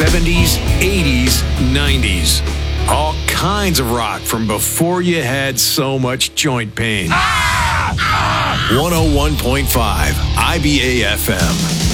70s, 80s, 90s. All kinds of rock from before you had so much joint pain. 101.5 IBA FM.